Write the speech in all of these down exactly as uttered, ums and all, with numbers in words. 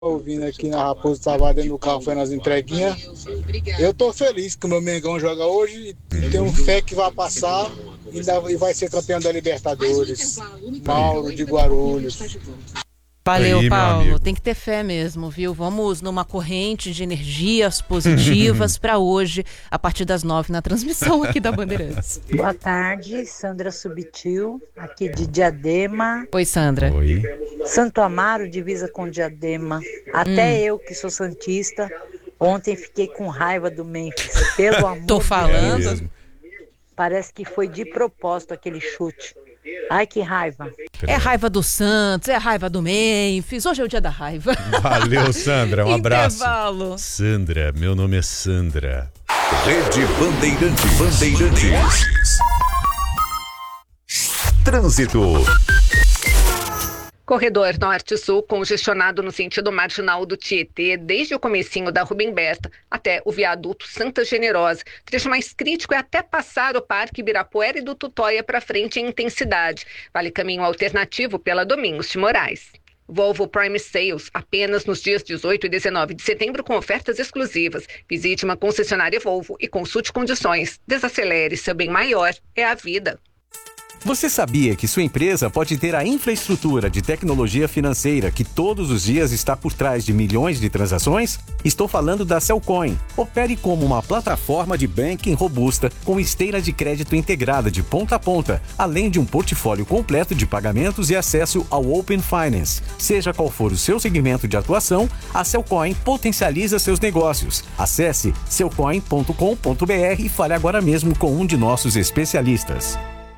ouvindo aqui na Raposo Tavares dentro do carro, foi nas entreguinhas. Eu tô feliz que o meu Mengão joga hoje e tenho fé que vai passar e, ainda, e vai ser campeão da Libertadores. Mauro de Guarulhos. Valeu, Aí, Paulo. Tem que ter fé mesmo, viu? Vamos numa corrente de energias positivas para hoje, a partir das nove, na transmissão aqui da Bandeirantes. Boa tarde, Sandra Subtil, aqui de Diadema. Oi, Sandra. Oi. Santo Amaro, divisa com Diadema. Até Hum. eu, que sou santista, ontem fiquei com raiva do Memphis. Pelo amor Tô de falando. Deus. Parece que foi de propósito aquele chute. Ai, que raiva. É raiva do Santos, é raiva do Memphis. Hoje é o dia da raiva. Valeu, Sandra. Um abraço. Intervalo. Sandra, meu nome é Sandra. Rede Bandeirantes. Bandeirantes. Trânsito. Corredor Norte-Sul congestionado no sentido marginal do Tietê, desde o comecinho da Rubem Berta até o viaduto Santa Generosa. O trecho mais crítico é até passar o Parque Ibirapuera e do Tutóia para frente em intensidade. Vale caminho alternativo pela Domingos de Moraes. Volvo Prime Sales, apenas nos dias dezoito e dezenove de setembro com ofertas exclusivas. Visite uma concessionária Volvo e consulte condições. Desacelere, seu bem maior é a vida. Você sabia que sua empresa pode ter a infraestrutura de tecnologia financeira que todos os dias está por trás de milhões de transações? Estou falando da Cellcoin. Opere como uma plataforma de banking robusta com esteira de crédito integrada de ponta a ponta, além de um portfólio completo de pagamentos e acesso ao Open Finance. Seja qual for o seu segmento de atuação, a Cellcoin potencializa seus negócios. Acesse cellcoin ponto com ponto b r e fale agora mesmo com um de nossos especialistas.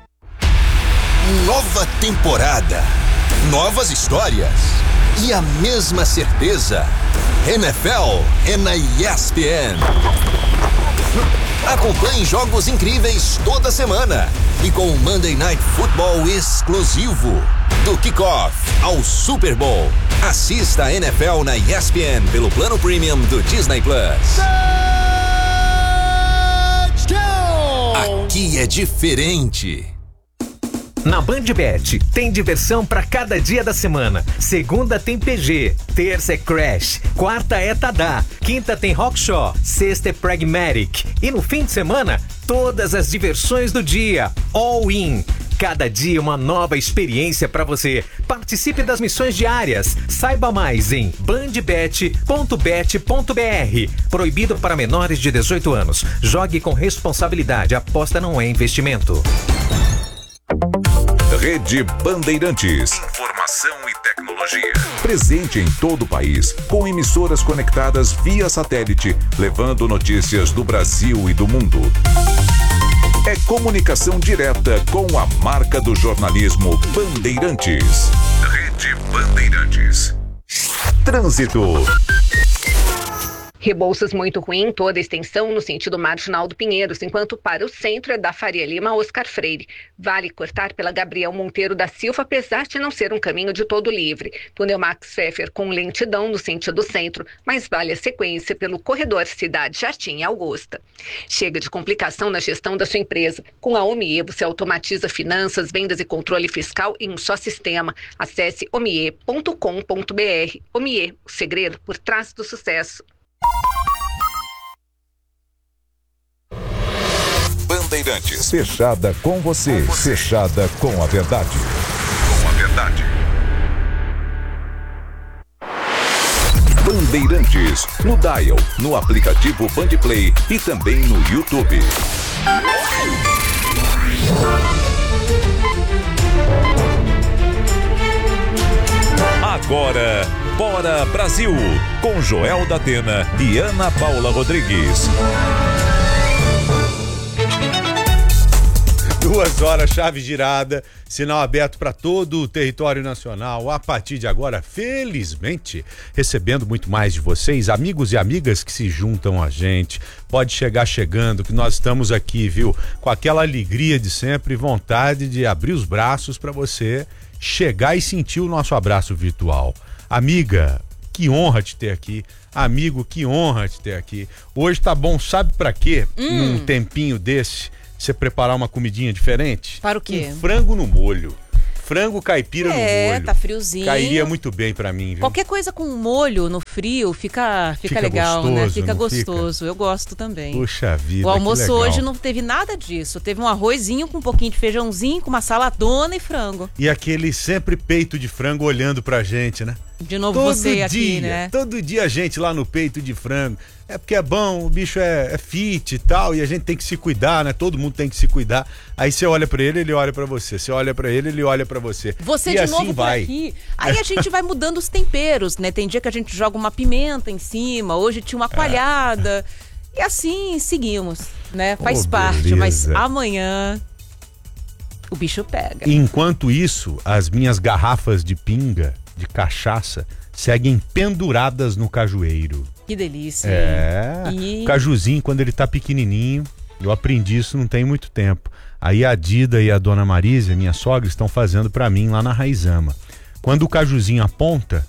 Nova temporada, novas histórias e a mesma certeza. N F L é na E S P N. Acompanhe jogos incríveis toda semana e com o Monday Night Football exclusivo. Do kickoff ao Super Bowl. Assista a N F L na E S P N pelo plano premium do Disney Plus. Aqui é diferente. Na BandBet, tem diversão para cada dia da semana. Segunda tem P G, terça é Crash, quarta é Tadá, quinta tem Rockshaw, sexta é Pragmatic. E no fim de semana, todas as diversões do dia, all in. Cada dia uma nova experiência para você. Participe das missões diárias. Saiba mais em bandbet ponto bet ponto b r. Proibido para menores de dezoito anos. Jogue com responsabilidade. Aposta não é investimento. Rede Bandeirantes. Informação e tecnologia. Presente em todo o país, com emissoras conectadas via satélite, levando notícias do Brasil e do mundo. É comunicação direta com a marca do jornalismo Bandeirantes. Rede Bandeirantes. Trânsito. Rebouças muito ruim em toda a extensão no sentido marginal do Pinheiros, enquanto para o centro é da Faria Lima a Oscar Freire. Vale cortar pela Gabriel Monteiro da Silva, apesar de não ser um caminho de todo livre. Túnel Max Pfeffer com lentidão no sentido centro, mas vale a sequência pelo corredor Cidade Jardim e Augusta. Chega de complicação na gestão da sua empresa. Com a Omie, você automatiza finanças, vendas e controle fiscal em um só sistema. Acesse omie ponto com ponto b r. Omie, o segredo por trás do sucesso. Bandeirantes. Fechada com você. com você. Fechada com a verdade. Com a verdade. Bandeirantes. No Dial, no aplicativo Bandplay e também no YouTube. Agora, Bora Brasil, com Joel da Atena e Ana Paula Rodrigues. Duas horas, chave girada, sinal aberto para todo o território nacional. A partir de agora, felizmente, recebendo muito mais de vocês, amigos e amigas que se juntam a gente. Pode chegar chegando, que nós estamos aqui, viu? Com aquela alegria de sempre, vontade de abrir os braços para você chegar e sentir o nosso abraço virtual. Amiga, que honra te ter aqui. Amigo, que honra te ter aqui. Hoje tá bom, sabe para quê? Hum. Num tempinho desse, você preparar uma comidinha diferente? Para o quê? Um frango no molho. frango caipira é, no molho. É, tá friozinho. Cairia muito bem pra mim, viu? Qualquer coisa com molho no frio fica, fica, fica legal, gostoso, né? Fica gostoso. Fica? Eu gosto também. Puxa vida, o almoço que legal. Hoje não teve nada disso. Teve um arrozinho com um pouquinho de feijãozinho, com uma saladona e frango. E aquele sempre peito de frango olhando pra gente, né? De novo todo você dia, aqui, né? Todo dia a gente lá no peito de frango. É porque é bom, o bicho é, é fit e tal, e a gente tem que se cuidar, né? Todo mundo tem que se cuidar. Aí você olha pra ele, ele olha pra você. Você olha pra ele, ele olha pra você. Você e de assim novo vai. por aqui. Aí a gente vai mudando os temperos, né? Tem dia que a gente joga uma pimenta em cima, hoje tinha uma coalhada. É. E assim seguimos, né? Faz oh, parte, beleza. Mas amanhã o bicho pega. Enquanto isso, as minhas garrafas de pinga, de cachaça, seguem penduradas no cajueiro. Que delícia. É, e... o cajuzinho, quando ele tá pequenininho, eu aprendi isso não tem muito tempo. Aí a Dida e a Dona Marisa, minha sogra, estão fazendo pra mim lá na Raizama. Quando o cajuzinho aponta,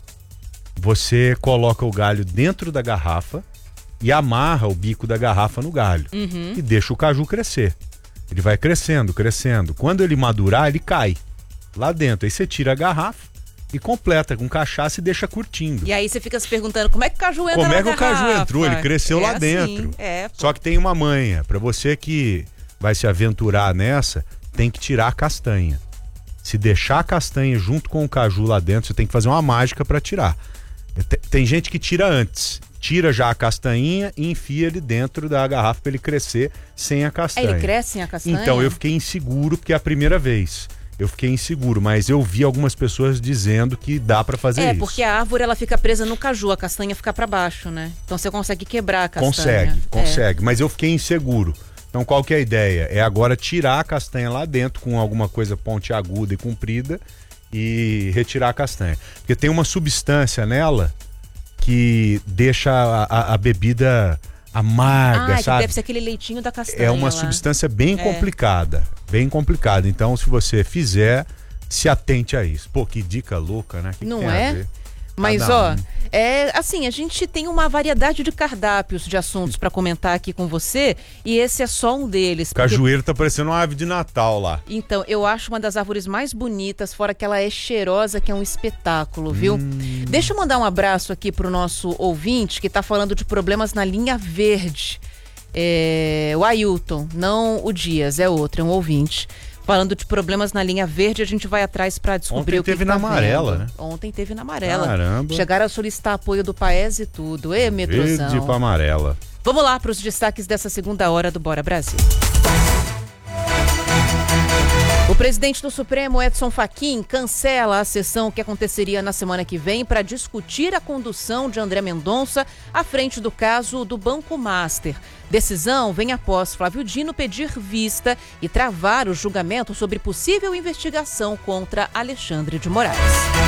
você coloca o galho dentro da garrafa e amarra o bico da garrafa no galho. Uhum. E deixa o caju crescer. Ele vai crescendo, crescendo. Quando ele madurar, ele cai lá dentro. Aí você tira a garrafa e completa com cachaça e deixa curtindo. E aí você fica se perguntando como é que o caju entra Como na é que garrafa? o caju entrou? Ele cresceu é lá assim, dentro. É, Só que tem uma manha. Pra você que vai se aventurar nessa, tem que tirar a castanha. Se deixar a castanha junto com o caju lá dentro, você tem que fazer uma mágica pra tirar. Tem gente que tira antes. Tira já a castanhinha e enfia ele dentro da garrafa pra ele crescer sem a castanha. É, ele cresce sem a castanha? Então, eu fiquei inseguro porque é a primeira vez. Eu fiquei inseguro, mas eu vi algumas pessoas dizendo que dá pra fazer é, isso. É, porque a árvore ela fica presa no caju, a castanha fica pra baixo, né? Então você consegue quebrar a castanha. Consegue, consegue, é. Mas eu fiquei inseguro. Então qual que é a ideia? É agora tirar a castanha lá dentro com alguma coisa pontiaguda e comprida e retirar a castanha. Porque tem uma substância nela que deixa a, a, a bebida amarga, ah, sabe? Que deve ser aquele leitinho da castanha. É uma lá. substância bem é. complicada, bem complicada. Então, se você fizer, se atente a isso. Pô, que dica louca, né? Que Não que é? Mas, Cada ó, um. é assim, a gente tem uma variedade de cardápios de assuntos para comentar aqui com você e esse é só um deles. Porque... Cajueiro tá parecendo uma árvore de Natal lá. Então, eu acho uma das árvores mais bonitas, fora que ela é cheirosa, que é um espetáculo, viu? Hum. Deixa eu mandar um abraço aqui pro nosso ouvinte que tá falando de problemas na linha verde. É, o Ailton, não o Dias, é outro, é um ouvinte. Falando de problemas na linha verde, a gente vai atrás para descobrir Ontem o que teve que na tá amarela, vendo. né? Ontem teve na amarela. Caramba. Chegaram a solicitar apoio do Paes e tudo. Ê, metrozão. Verde pra amarela. Vamos lá para os destaques dessa segunda hora do Bora Brasil. O presidente do Supremo, Edson Fachin, cancela a sessão que aconteceria na semana que vem para discutir a condução de André Mendonça à frente do caso do Banco Master. Decisão vem após Flávio Dino pedir vista e travar o julgamento sobre possível investigação contra Alexandre de Moraes.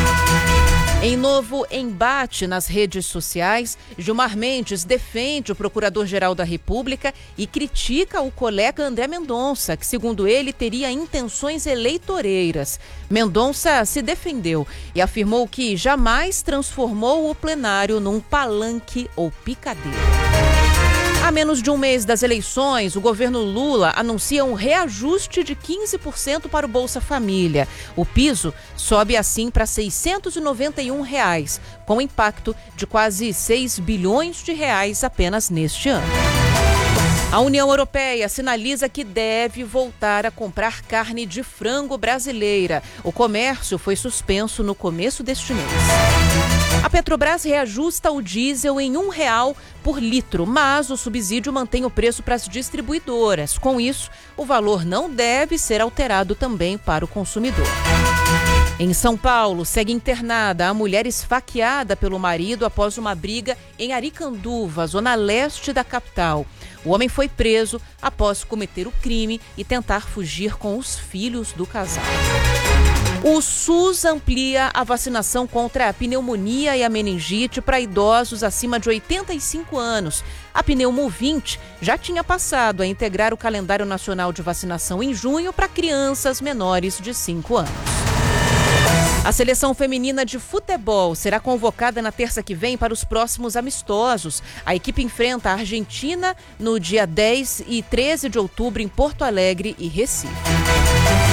Em novo embate nas redes sociais, Gilmar Mendes defende o Procurador-Geral da República e critica o colega André Mendonça, que, segundo ele, teria intenções eleitoreiras. Mendonça se defendeu e afirmou que jamais transformou o plenário num palanque ou picadeiro. A menos de um mês das eleições, o governo Lula anuncia um reajuste de quinze por cento para o Bolsa Família. O piso sobe assim para seiscentos e noventa e um reais, com impacto de quase seis bilhões de reais apenas neste ano. A União Europeia sinaliza que deve voltar a comprar carne de frango brasileira. O comércio foi suspenso no começo deste mês. A Petrobras reajusta o diesel em um real por litro, mas o subsídio mantém o preço para as distribuidoras. Com isso, o valor não deve ser alterado também para o consumidor. Em São Paulo, segue internada a mulher esfaqueada pelo marido após uma briga em Aricanduva, zona leste da capital. O homem foi preso após cometer o crime e tentar fugir com os filhos do casal. O SUS amplia a vacinação contra a pneumonia e a meningite para idosos acima de oitenta e cinco anos. A Pneumovinte já tinha passado a integrar o calendário nacional de vacinação em junho para crianças menores de cinco anos. A seleção feminina de futebol será convocada na terça que vem para os próximos amistosos. A equipe enfrenta a Argentina no dia dez e treze de outubro em Porto Alegre e Recife.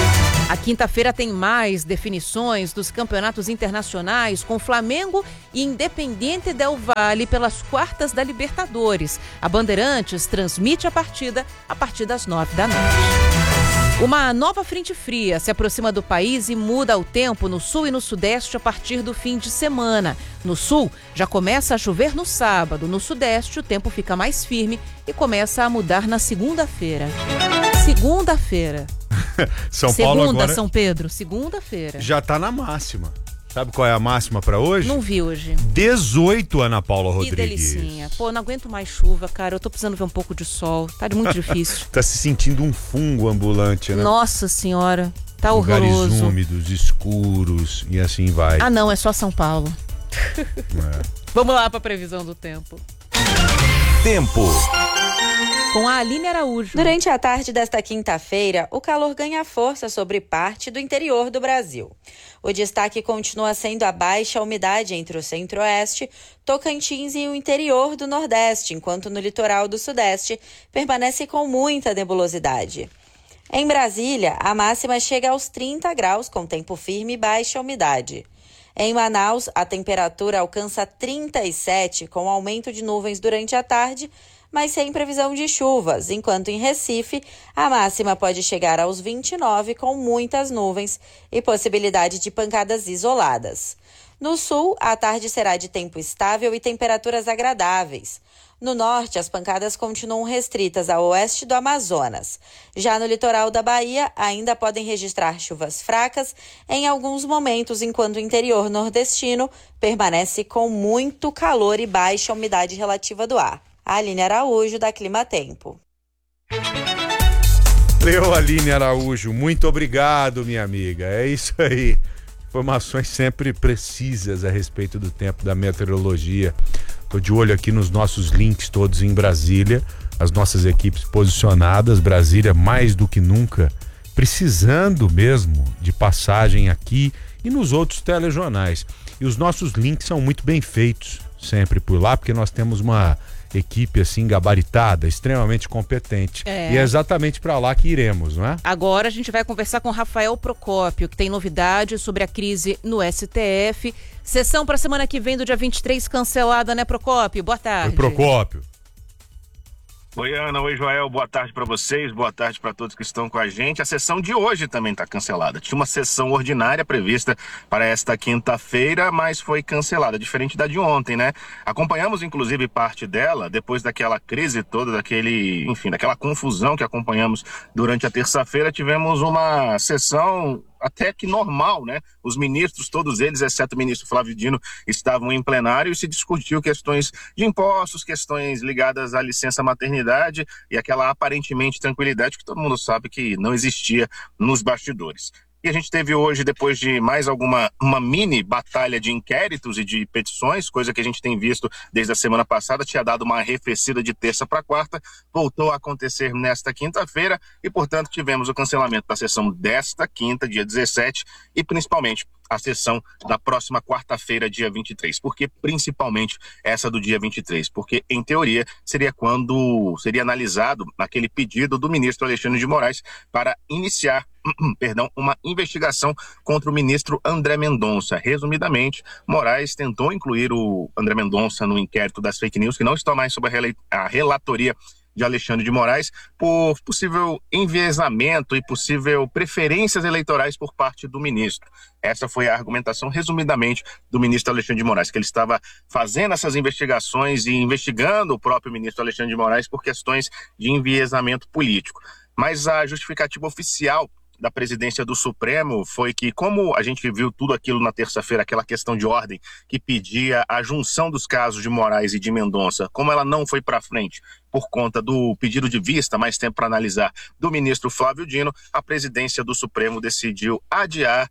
A quinta-feira tem mais definições dos campeonatos internacionais com Flamengo e Independiente del Valle pelas quartas da Libertadores. A Bandeirantes transmite a partida a partir das nove da noite. Uma nova frente fria se aproxima do país e muda o tempo no sul e no sudeste a partir do fim de semana. No sul, já começa a chover no sábado. No sudeste, o tempo fica mais firme e começa a mudar na segunda-feira. Segunda-feira. São Segunda, Paulo agora São Pedro, segunda-feira. já tá na máxima. Sabe qual é a máxima pra hoje? Não vi hoje. dezoito, Ana Paula Que Rodrigues. delicinha. Pô, não aguento mais chuva, cara. Eu tô precisando ver um pouco de sol. Tá muito difícil. Tá se sentindo um fungo ambulante, né? Nossa senhora, tá Lugares horroroso. úmidos, escuros e assim vai. Ah, não, é só São Paulo. É. Vamos lá pra previsão do tempo. Tempo. Com a Aline Araújo. Durante a tarde desta quinta-feira, o calor ganha força sobre parte do interior do Brasil. O destaque continua sendo a baixa umidade entre o centro-oeste, Tocantins e o interior do Nordeste, enquanto no litoral do Sudeste permanece com muita nebulosidade. Em Brasília, a máxima chega aos trinta graus, com tempo firme e baixa umidade. Em Manaus, a temperatura alcança trinta e sete, com aumento de nuvens durante a tarde, mas sem previsão de chuvas, enquanto em Recife, a máxima pode chegar aos vinte e nove, com muitas nuvens e possibilidade de pancadas isoladas. No sul, a tarde será de tempo estável e temperaturas agradáveis. No norte, as pancadas continuam restritas ao oeste do Amazonas. Já no litoral da Bahia, ainda podem registrar chuvas fracas em alguns momentos, enquanto o interior nordestino permanece com muito calor e baixa umidade relativa do ar. Aline Araújo, da Clima Tempo. Leu, Aline Araújo, muito obrigado, minha amiga. É isso aí. Informações sempre precisas a respeito do tempo, da meteorologia. Tô de olho aqui nos nossos links todos em Brasília, as nossas equipes posicionadas, Brasília mais do que nunca, precisando mesmo de passagem aqui e nos outros telejornais. E os nossos links são muito bem feitos sempre por lá, porque nós temos uma equipe assim gabaritada, extremamente competente. É. E é exatamente para lá que iremos, não é? Agora a gente vai conversar com Rafael Procópio, que tem novidades sobre a crise no S T F. Sessão para semana que vem do dia vinte e três cancelada, né, Procópio? Boa tarde. Oi, Procópio. Oi, Ana. Oi, Joel. Boa tarde para vocês. Boa tarde para todos que estão com a gente. A sessão de hoje também está cancelada. Tinha uma sessão ordinária prevista para esta quinta-feira, mas foi cancelada, diferente da de ontem, né? Acompanhamos, inclusive, parte dela depois daquela crise toda, daquele, enfim, daquela confusão que acompanhamos durante a terça-feira. Tivemos uma sessão até que normal, né? Os ministros, todos eles, exceto o ministro Flávio Dino, estavam em plenário e se discutiu questões de impostos, questões ligadas à licença maternidade e aquela aparentemente tranquilidade que todo mundo sabe que não existia nos bastidores. E a gente teve hoje, depois de mais alguma uma mini batalha de inquéritos e de petições, coisa que a gente tem visto desde a semana passada, tinha dado uma arrefecida de terça para quarta, voltou a acontecer nesta quinta-feira e, portanto, tivemos o cancelamento da sessão desta quinta, dia dezessete, e principalmente a sessão da próxima quarta-feira, dia vinte e três. Por que principalmente essa do dia vinte e três? Porque, em teoria, seria quando seria analisado aquele pedido do ministro Alexandre de Moraes para iniciar perdão, uma investigação contra o ministro André Mendonça. Resumidamente, Moraes tentou incluir o André Mendonça no inquérito das fake news, que não está mais sob a, rela- a relatoria de Alexandre de Moraes, por possível enviesamento e possível preferências eleitorais por parte do ministro. Essa foi a argumentação, resumidamente, do ministro Alexandre de Moraes, que ele estava fazendo essas investigações e investigando o próprio ministro Alexandre de Moraes por questões de enviesamento político. Mas a justificativa oficial da presidência do Supremo foi que, como a gente viu tudo aquilo na terça-feira, aquela questão de ordem que pedia a junção dos casos de Moraes e de Mendonça, como ela não foi para frente por conta do pedido de vista, mais tempo para analisar, do ministro Flávio Dino, a presidência do Supremo decidiu adiar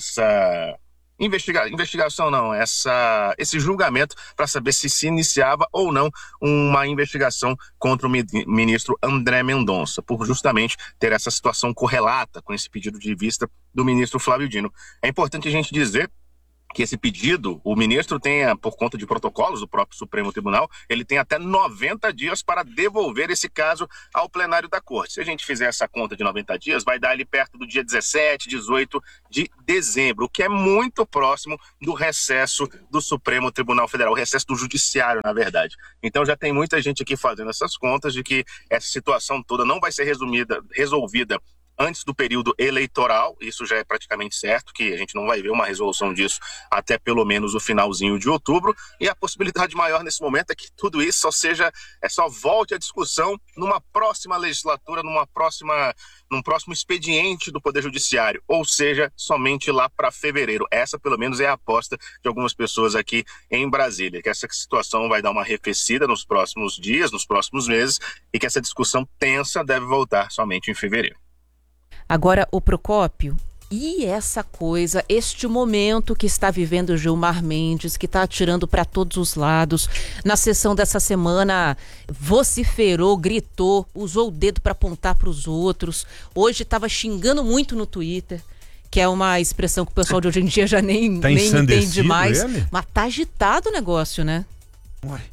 essa investiga- investigação, não, essa, esse julgamento para saber se se iniciava ou não uma investigação contra o mi- ministro André Mendonça, por justamente ter essa situação correlata com esse pedido de vista do ministro Flávio Dino. É importante a gente dizer que esse pedido, o ministro tenha, por conta de protocolos do próprio Supremo Tribunal, ele tem até noventa dias para devolver esse caso ao plenário da Corte. Se a gente fizer essa conta de noventa dias, vai dar ali perto do dia dezessete, dezoito de dezembro, o que é muito próximo do recesso do Supremo Tribunal Federal, o recesso do Judiciário, na verdade. Então já tem muita gente aqui fazendo essas contas de que essa situação toda não vai ser resumida, resolvida antes do período eleitoral. Isso já é praticamente certo, que a gente não vai ver uma resolução disso até pelo menos o finalzinho de outubro, e a possibilidade maior nesse momento é que tudo isso só seja, é só volte à discussão numa próxima legislatura, numa próxima, num próximo expediente do Poder Judiciário, ou seja, somente lá para fevereiro. Essa pelo menos é a aposta de algumas pessoas aqui em Brasília, que essa situação vai dar uma arrefecida nos próximos dias, nos próximos meses, e que essa discussão tensa deve voltar somente em fevereiro. Agora, o Procópio, e essa coisa, este momento que está vivendo o Gilmar Mendes, que está atirando para todos os lados, na sessão dessa semana vociferou, gritou, usou o dedo para apontar para os outros, hoje estava xingando muito no Twitter, que é uma expressão que o pessoal de hoje em dia já nem, tá nem entende mais, ele? Mas tá agitado o negócio, né? Uai.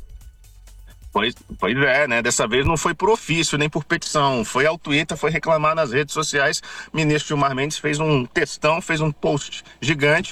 Pois, pois é, né? Dessa vez não foi por ofício, nem por petição. Foi ao Twitter, foi reclamar nas redes sociais. O ministro Gilmar Mendes fez um textão, fez um post gigante,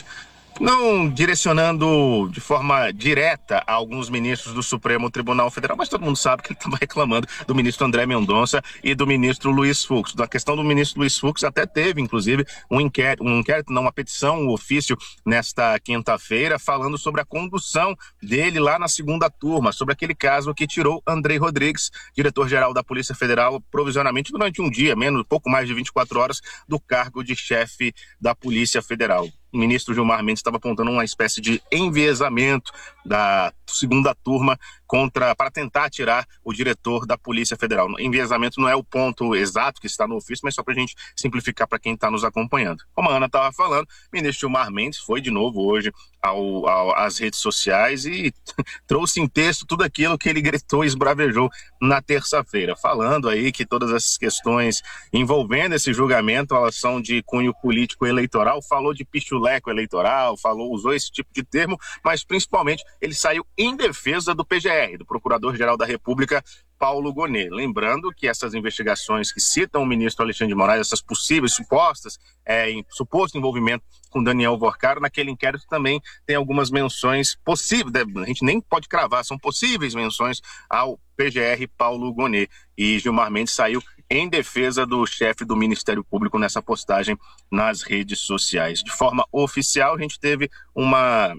não direcionando de forma direta a alguns ministros do Supremo Tribunal Federal, mas todo mundo sabe que ele estava reclamando do ministro André Mendonça e do ministro Luiz Fux. Da questão do ministro Luiz Fux até teve, inclusive, um inquérito, um inquérito, não, uma petição, um ofício nesta quinta-feira, falando sobre a condução dele lá na segunda turma, sobre aquele caso que tirou Andrei Rodrigues, diretor-geral da Polícia Federal, provisoriamente durante um dia, menos, pouco mais de vinte e quatro horas, do cargo de chefe da Polícia Federal. O ministro Gilmar Mendes estava apontando uma espécie de enviesamento da segunda turma contra, para tentar tirar o diretor da Polícia Federal. Enviesamento não é o ponto exato que está no ofício, mas só para a gente simplificar para quem está nos acompanhando. Como a Ana estava falando, o ministro Gilmar Mendes foi de novo hoje ao, ao, às redes sociais e trouxe em texto tudo aquilo que ele gritou e esbravejou na terça-feira, falando aí que todas essas questões envolvendo esse julgamento, elas são de cunho político eleitoral, falou de pichuleco eleitoral, falou, usou esse tipo de termo, mas principalmente ele saiu em defesa do P G R, do Procurador-Geral da República, Paulo Gonet. Lembrando que essas investigações que citam o ministro Alexandre de Moraes, essas possíveis, supostas, é, em, suposto envolvimento com Daniel Vorcaro, naquele inquérito também tem algumas menções possíveis, a gente nem pode cravar, são possíveis menções ao P G R Paulo Gonet. E Gilmar Mendes saiu em defesa do chefe do Ministério Público nessa postagem nas redes sociais. De forma oficial, a gente teve uma...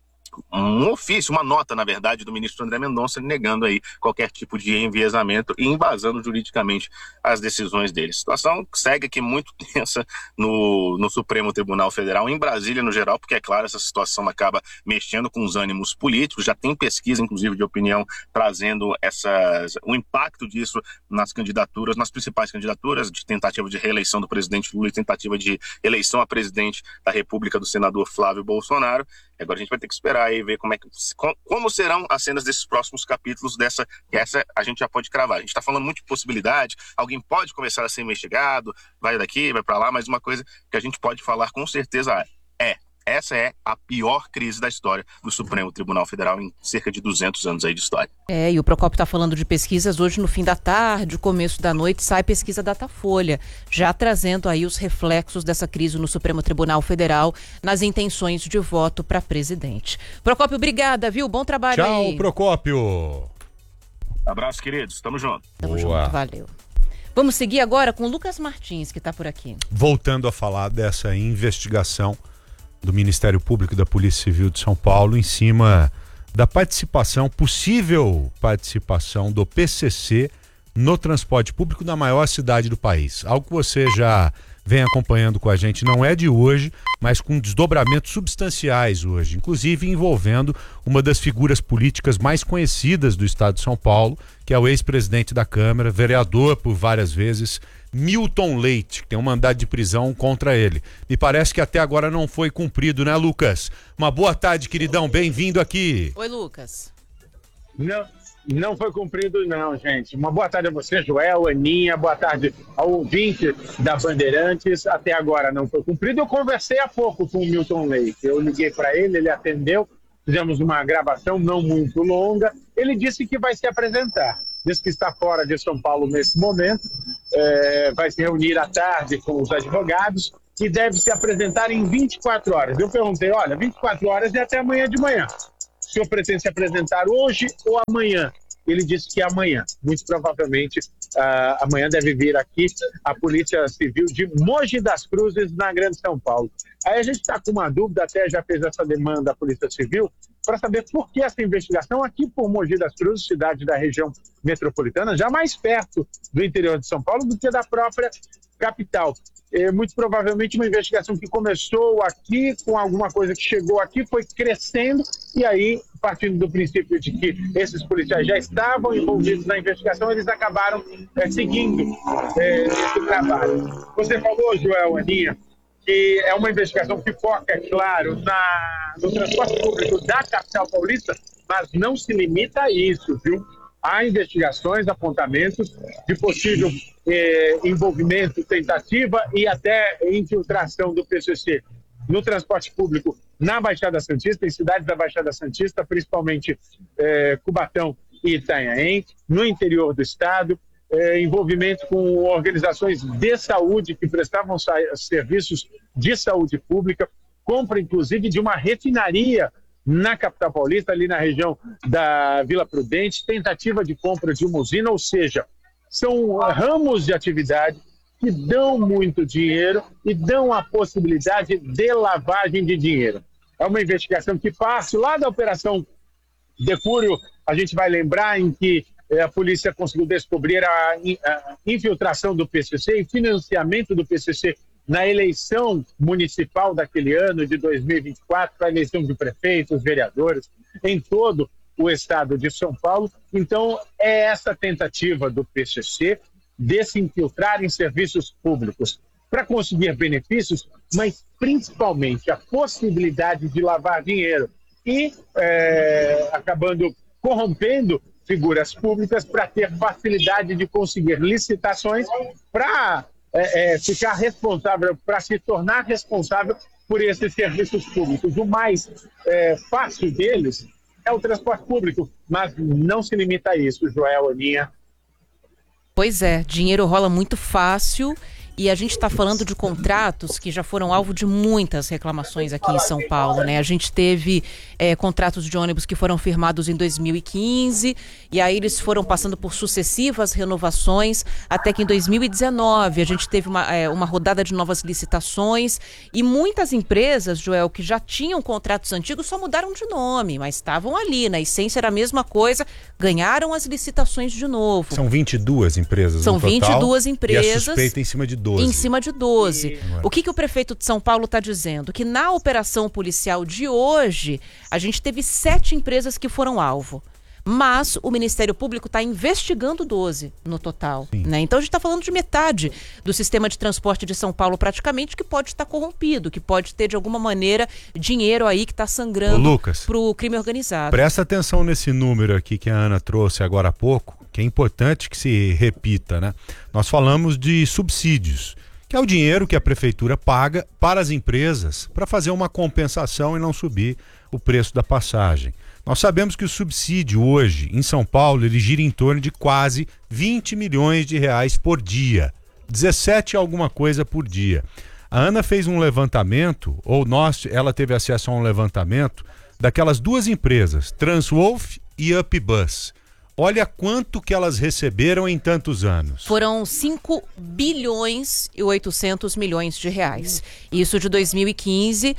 um ofício, uma nota, na verdade, do ministro André Mendonça negando aí qualquer tipo de enviesamento e embasando juridicamente as decisões dele. A situação segue aqui muito tensa no, no Supremo Tribunal Federal, em Brasília no geral, porque é claro, essa situação acaba mexendo com os ânimos políticos, já tem pesquisa, inclusive, de opinião, trazendo essas, o impacto disso nas candidaturas, nas principais candidaturas, de tentativa de reeleição do presidente Lula e tentativa de eleição a presidente da República do senador Flávio Bolsonaro. Agora a gente vai ter que esperar e ver como, é que, como serão as cenas desses próximos capítulos dessa, que essa a gente já pode cravar. A gente está falando muito de possibilidade, alguém pode começar a ser investigado, vai daqui, vai para lá, mas uma coisa que a gente pode falar com certeza é, essa é a pior crise da história do Supremo Tribunal Federal em cerca de duzentos anos aí de história. É, e o Procópio está falando de pesquisas hoje no fim da tarde, começo da noite, sai pesquisa Datafolha, já trazendo aí os reflexos dessa crise no Supremo Tribunal Federal nas intenções de voto para presidente. Procópio, obrigada, viu? Bom trabalho. Tchau, aí. Procópio. Abraço, queridos. Tamo junto. Tamo Boa. junto, valeu. Vamos seguir agora com o Lucas Martins, que está por aqui. Voltando a falar dessa investigação do Ministério Público e da Polícia Civil de São Paulo em cima da participação, possível participação do P C C no transporte público da maior cidade do país. Algo que você já vem acompanhando com a gente, não é de hoje, mas com desdobramentos substanciais hoje, inclusive envolvendo uma das figuras políticas mais conhecidas do estado de São Paulo, que é o ex-presidente da Câmara, vereador por várias vezes, Milton Leite, que tem um mandado de prisão contra ele. Me parece que até agora não foi cumprido, né, Lucas? Uma boa tarde, queridão, bem-vindo aqui. Oi, Lucas. Não, não foi cumprido não, gente. Uma boa tarde a você, Joel, Aninha, boa tarde ao ouvinte da Bandeirantes. Até agora não foi cumprido. Eu conversei há pouco com o Milton Leite. Eu liguei para ele, ele atendeu, fizemos uma gravação não muito longa. Ele disse que vai se apresentar. Diz que está fora de São Paulo nesse momento, é, vai se reunir à tarde com os advogados e deve se apresentar em vinte e quatro horas. Eu perguntei, olha, vinte e quatro horas é até amanhã de manhã. O senhor pretende se apresentar hoje ou amanhã? Ele disse que amanhã, muito provavelmente, uh, amanhã deve vir aqui a Polícia Civil de Mogi das Cruzes, na Grande São Paulo. Aí a gente está com uma dúvida, até já fez essa demanda à Polícia Civil, para saber por que essa investigação aqui por Mogi das Cruzes, cidade da região metropolitana, já mais perto do interior de São Paulo do que da própria capital. É, muito provavelmente uma investigação que começou aqui, com alguma coisa que chegou aqui, foi crescendo, e aí, partindo do princípio de que esses policiais já estavam envolvidos na investigação, eles acabaram é, seguindo é, esse trabalho. Você falou, Joel, Aninha, que é uma investigação que foca, é claro, na, no transporte público da capital paulista, mas não se limita a isso, viu? Há investigações, apontamentos de possível eh, envolvimento, tentativa e até infiltração do P C C no transporte público na Baixada Santista, em cidades da Baixada Santista, principalmente eh, Cubatão e Itanhaém, no interior do estado, eh, envolvimento com organizações de saúde que prestavam serviços de saúde pública, compra inclusive de uma refinaria na capital paulista, ali na região da Vila Prudente, tentativa de compra de uma usina, ou seja, são ramos de atividade que dão muito dinheiro e dão a possibilidade de lavagem de dinheiro. É uma investigação que parte lá da Operação Decúrio, a gente vai lembrar em que a polícia conseguiu descobrir a, a infiltração do P C C e financiamento do P C C na eleição municipal daquele ano, de dois mil e vinte e quatro, para a eleição de prefeitos, vereadores, em todo o estado de São Paulo. Então, é essa tentativa do P C C de se infiltrar em serviços públicos para conseguir benefícios, mas principalmente a possibilidade de lavar dinheiro e é, acabando corrompendo figuras públicas para ter facilidade de conseguir licitações para É, é, ficar responsável, para se tornar responsável por esses serviços públicos. O mais é, fácil deles é o transporte público, mas não se limita a isso, Joel, Aninha. Pois é, dinheiro rola muito fácil. E a gente está falando de contratos que já foram alvo de muitas reclamações aqui em São Paulo, né? A gente teve é, contratos de ônibus que foram firmados em dois mil e quinze e aí eles foram passando por sucessivas renovações até que em dois mil e dezenove a gente teve uma, é, uma rodada de novas licitações e muitas empresas, Joel, que já tinham contratos antigos só mudaram de nome, mas estavam ali, na essência era a mesma coisa, ganharam as licitações de novo. São vinte e duas empresas São no total. vinte e duas empresas. E a suspeita em cima de doze. Em cima de doze. O que, que o prefeito de São Paulo está dizendo? Que na operação policial de hoje, a gente teve sete empresas que foram alvo. Mas o Ministério Público está investigando doze no total. Né? Então a gente está falando de metade do sistema de transporte de São Paulo praticamente que pode estar corrompido, que pode ter de alguma maneira dinheiro aí que está sangrando para o crime organizado. Presta atenção nesse número aqui que a Ana trouxe agora há pouco, que é importante que se repita, né? Nós falamos de subsídios, que é o dinheiro que a prefeitura paga para as empresas para fazer uma compensação e não subir o preço da passagem. Nós sabemos que o subsídio hoje em São Paulo ele gira em torno de quase vinte milhões de reais por dia, dezessete alguma coisa por dia. A Ana fez um levantamento, ou nós, ela teve acesso a um levantamento daquelas duas empresas, Transwolf e UpBus. Olha quanto que elas receberam em tantos anos. Foram cinco bilhões e oitocentos milhões de reais. Isso de dois mil e quinze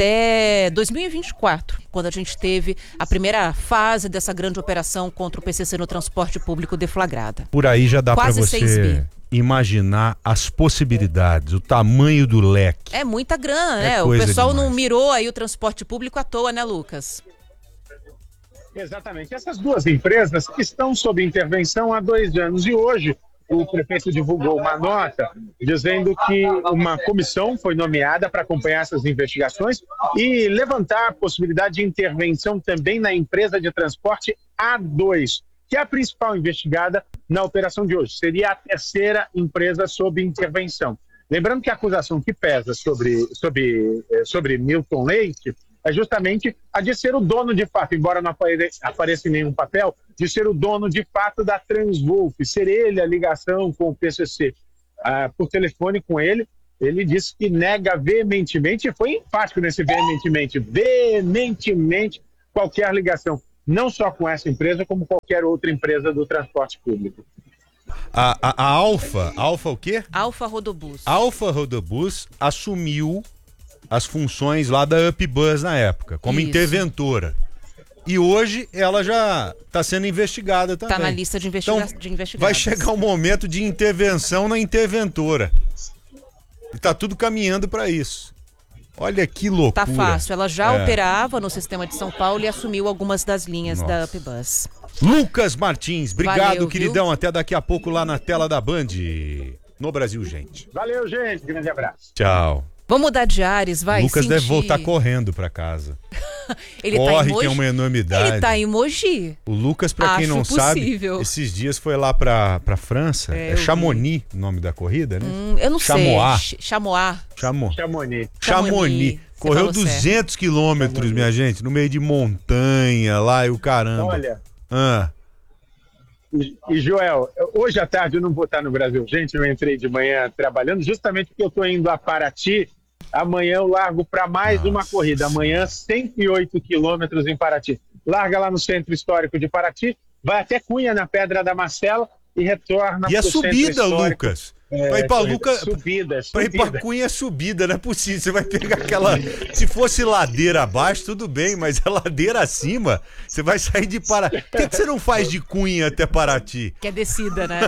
até dois mil e vinte e quatro, quando a gente teve a primeira fase dessa grande operação contra o P C C no transporte público deflagrada. Por aí já dá para você imaginar as possibilidades, o tamanho do leque. É muita grana, né? É o pessoal demais. Não mirou aí o transporte público à toa, né, Lucas? Exatamente. Essas duas empresas estão sob intervenção há dois anos e hoje o prefeito divulgou uma nota dizendo que uma comissão foi nomeada para acompanhar essas investigações e levantar a possibilidade de intervenção também na empresa de transporte A dois, que é a principal investigada na operação de hoje. Seria a terceira empresa sob intervenção. Lembrando que a acusação que pesa sobre, sobre, sobre Milton Leite é justamente a de ser o dono de fato, embora não apareça em nenhum papel, de ser o dono de fato da Transwolf, ser ele a ligação com o P C C. Ah, por telefone com ele, ele disse que nega veementemente, e foi enfático nesse veementemente, veementemente qualquer ligação, não só com essa empresa, como qualquer outra empresa do transporte público. A, a, a Alfa, Alfa o quê? Alfa Rodobus. Alfa Rodobus assumiu as funções lá da UpBus na época, como Isso. interventora. E hoje ela já está sendo investigada também. Está na lista de, investiga então, de investigados. vai chegar um momento de intervenção na interventora. E tá tudo caminhando para isso. Olha que loucura. Tá fácil. Ela já é. operava no sistema de São Paulo e assumiu algumas das linhas Nossa. da UpBus. Lucas Martins, obrigado, Valeu, queridão. viu? Até daqui a pouco lá na tela da Band. No Brasil, gente. Valeu, gente. Grande abraço. Tchau. Vamos mudar de ares, vai. Lucas sentir... deve voltar correndo pra casa. Ele Corre, tá que é uma enormidade. Ele tá em Mogi. O Lucas, pra quem Acho não possível. sabe, esses dias foi lá pra, pra França. É, É, eu Chamonix o nome da corrida, né? Hum, eu não Chamois. sei. Chamois. Chamo... Chamonix. Chamonix. Correu duzentos quilômetros, minha gente, no meio de montanha lá e o caramba. Olha. Ah. E, e Joel, hoje à tarde eu não vou estar no Brasil. Gente, eu entrei de manhã trabalhando justamente porque eu tô indo a Paraty. Amanhã eu largo para mais Nossa. uma corrida. Amanhã, cento e oito quilômetros em Paraty. Larga lá no Centro Histórico de Paraty, vai até Cunha, na Pedra da Marcela, e retorna para o Centro Histórico. E a subida, Lucas? É, pra ir pra Luca, subida, pra ir pra Cunha é subida, não é possível. Você vai pegar aquela. Se fosse ladeira abaixo, tudo bem, mas a ladeira acima, você vai sair de Paraty. Por que, que você não faz de Cunha até Paraty? Que é descida, né?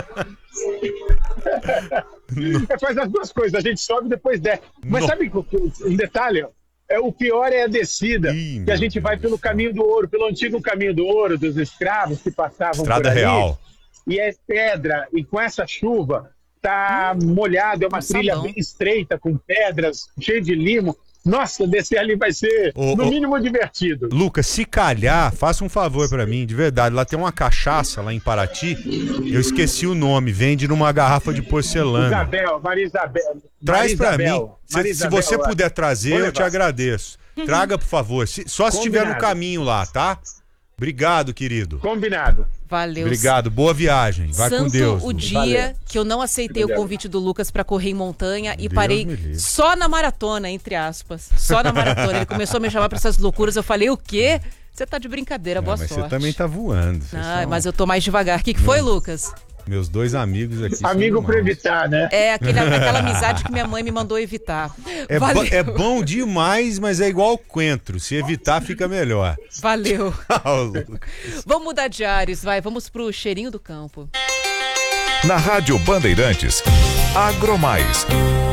É, faz as duas coisas, a gente sobe e depois desce. Mas no... sabe um detalhe? É, o pior é a descida, Ih, que a gente vai pelo caminho do ouro, pelo antigo caminho do ouro, dos escravos que passavam Estrada por ali. Real. E é pedra, e com essa chuva tá hum, molhado, é uma trilha bem estreita, com pedras, cheio de limo. Nossa, descer ali vai ser, ô, no ô, mínimo, divertido. Lucas, se calhar, faça um favor pra mim, de verdade. Lá tem uma cachaça lá em Paraty, eu esqueci o nome, vende numa garrafa de porcelana. Isabel, Maria Isabel. Traz Maria pra Isabel, mim. Se, se Isabel, você puder trazer, eu te agradeço. Traga, por favor. Se, só se estiver no caminho lá, tá? Obrigado, querido. Combinado. Valeu. Obrigado, boa viagem. Vai Santo com Deus. o Lucas. dia Valeu. que eu não aceitei Valeu. o convite do Lucas pra correr em montanha e Deus parei só na maratona, entre aspas. Só na maratona. Ele começou a me chamar pra essas loucuras. Eu falei, o quê? Você tá de brincadeira, boa não, mas sorte. Você também tá voando. Ah, mas eu tô mais devagar. O que, que foi, não. Lucas? Meus dois amigos aqui. Amigo pra evitar, né? É, aquele, aquela amizade que minha mãe me mandou evitar. É, bo, é bom demais, mas é igual o coentro. Se evitar, fica melhor. Valeu. Vamos mudar de ares, vai. Vamos pro cheirinho do campo. Na Rádio Bandeirantes, Agromais.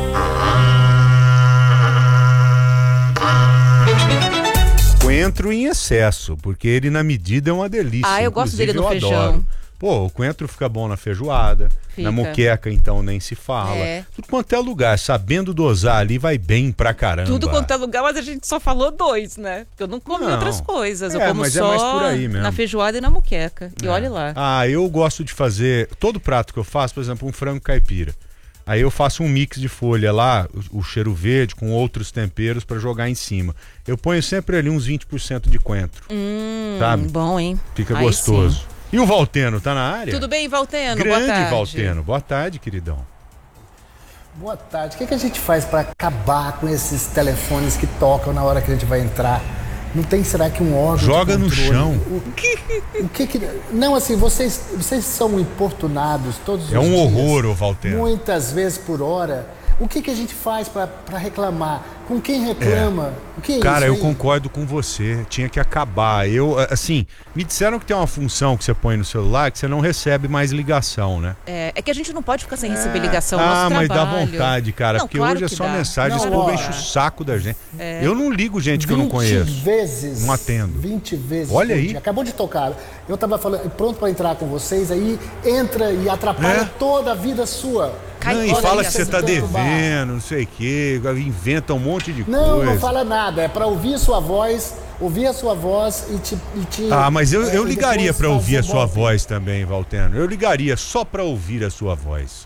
Coentro em excesso, porque ele na medida é uma delícia. Ah, eu gosto dele no eu feijão. Adoro. Pô, o coentro fica bom na feijoada, fica. Na moqueca então nem se fala. É. Tudo quanto é lugar, sabendo dosar ali vai bem pra caramba. Tudo quanto é lugar, mas a gente só falou dois, né? Porque eu não como não. outras coisas, eu é, como mas só é mais por aí mesmo. Na feijoada e na moqueca. E é. olha lá. Ah, eu gosto de fazer, todo prato que eu faço, por exemplo, um frango caipira. Aí eu faço um mix de folha lá, o, o cheiro verde com outros temperos pra jogar em cima. Eu ponho sempre ali uns vinte por cento de coentro. Hum, sabe? Bom, hein? Fica Aí gostoso. Sim. E o Valteno, tá na área? Tudo bem, Valteno? Grande Boa tarde. Valteno. Boa tarde, queridão. Boa tarde. O que, que a gente faz para acabar com esses telefones que tocam na hora que a gente vai entrar? Não tem, será que um órgão joga no chão? O, o que que... Não, assim, vocês, vocês são importunados todos os dias. É um dias, horror, ô Valteno. Muitas vezes por hora. O que, que a gente faz para reclamar? Com quem reclama? É. O que é Cara, isso eu aí? concordo com você. Tinha que acabar. Eu, assim, me disseram que tem uma função que você põe no celular que você não recebe mais ligação, né? É, é que a gente não pode ficar sem receber ligação. Ah, nosso mas dá trabalho. vontade, cara. Não, porque claro hoje é que só dá. mensagem. Não, Esse povo ó, enche o saco da gente. É. Eu não ligo gente que eu não conheço. vinte vezes. Não atendo. vinte vezes. Olha por aí. dia. Acabou de tocar. Eu tava falando, pronto para entrar com vocês, aí entra e atrapalha É. toda a vida sua. Não, e Olha fala aí, que você tá devendo, não sei o quê, inventa um monte de Não, coisa. não fala nada. É para ouvir a sua voz, ouvir a sua voz e te. E te Ah, mas eu, é, eu e ligaria depois pra ouvir a fazer sua golpe. voz também, Valteno. Eu ligaria só pra ouvir a sua voz.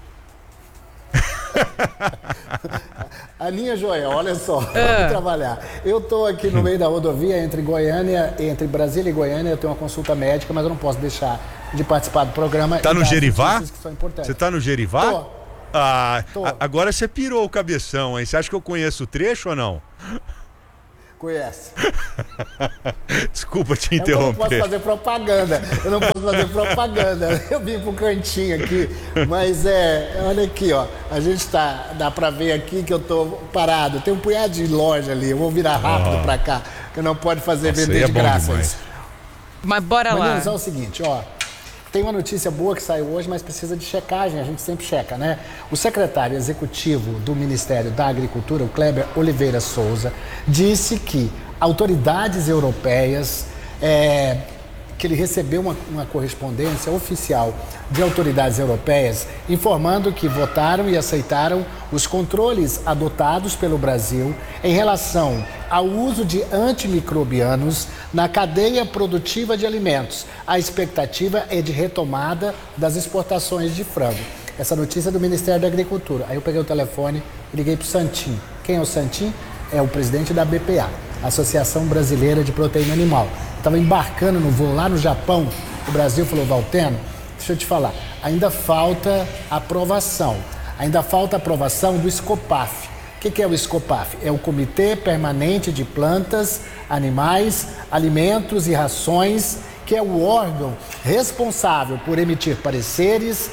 Aninha Joel, olha só, É. vamos trabalhar. Eu tô aqui no meio da rodovia entre Goiânia, entre Brasília e Goiânia, eu tenho uma consulta médica, mas eu não posso deixar de participar do programa. Tá e no dar as Gerivá? notícias que são importantes. Você tá no Gerivá? Tô. Ah, Tô. a- agora você pirou o cabeção, hein? Você acha que eu conheço o trecho ou não? Conhece. Desculpa te Eu não posso interromper. fazer propaganda, eu não posso fazer propaganda. Eu vim pro cantinho aqui, mas é, olha aqui, ó. A gente tá, dá pra ver aqui que eu tô parado. Tem um punhado de loja ali, eu vou virar rápido Ah. pra cá, que eu não pode fazer Nossa, vender aí é de bom graça demais. isso. Mas bora lá. Meninos, é o seguinte, ó. Tem uma notícia boa que saiu hoje, mas precisa de checagem, a gente sempre checa, né? O secretário executivo do Ministério da Agricultura, o Kleber Oliveira Souza, disse que autoridades europeias, é, que ele recebeu uma, uma correspondência oficial de autoridades europeias informando que votaram e aceitaram os controles adotados pelo Brasil em relação ao uso de antimicrobianos na cadeia produtiva de alimentos. A expectativa é de retomada das exportações de frango. Essa notícia é do Ministério da Agricultura. Aí eu peguei o telefone e liguei para o Santim. Quem é o Santim? É o presidente da B P A, Associação Brasileira de Proteína Animal. Estava embarcando no voo lá no Japão. O Brasil falou, Valteno, deixa eu te falar, ainda falta aprovação. Ainda falta aprovação do SCOPAF. O que, que é o SCOPAF? É o Comitê Permanente de Plantas, Animais, Alimentos e Rações, que é o órgão responsável por emitir pareceres,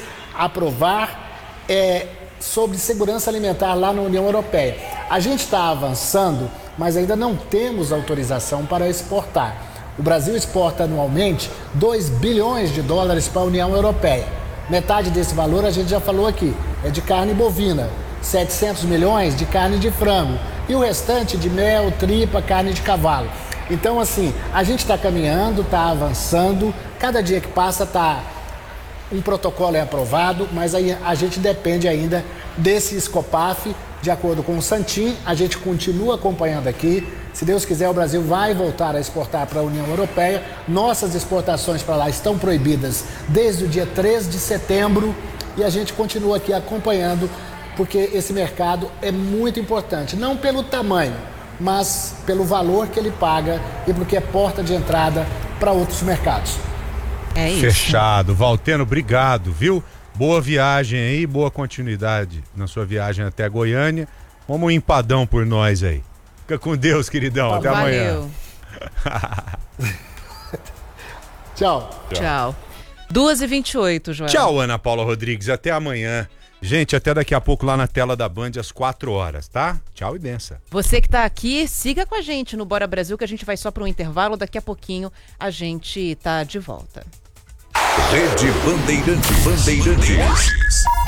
aprovar é, sobre segurança alimentar lá na União Europeia. A gente está avançando, mas ainda não temos autorização para exportar. O Brasil exporta anualmente dois bilhões de dólares para a União Europeia. Metade desse valor a gente já falou aqui, é de carne bovina, setecentos milhões de carne de frango e o restante de mel, tripa, carne de cavalo. Então, assim, a gente está caminhando, está avançando, cada dia que passa está... Um protocolo é aprovado, mas aí a gente depende ainda desse SCOPAF, de acordo com o Santim, a gente continua acompanhando aqui. Se Deus quiser, o Brasil vai voltar a exportar para a União Europeia. Nossas exportações para lá estão proibidas desde o dia três de setembro e a gente continua aqui acompanhando, porque esse mercado é muito importante, não pelo tamanho, mas pelo valor que ele paga e porque é porta de entrada para outros mercados. É isso. Fechado. Valteno, obrigado, viu? Boa viagem aí, boa continuidade na sua viagem até Goiânia. Vamos um empadão por nós aí. Fica com Deus, queridão. Até Valeu. amanhã. Tchau. Tchau. duas e vinte e oito, Joel. Tchau, Ana Paula Rodrigues. Até amanhã. Gente, até daqui a pouco lá na tela da Band às quatro horas, tá? Tchau e benção. Você que tá aqui, siga com a gente no Bora Brasil, que a gente vai só para um intervalo. Daqui a pouquinho a gente tá de volta. Rede Bandeirantes. Bandeirantes.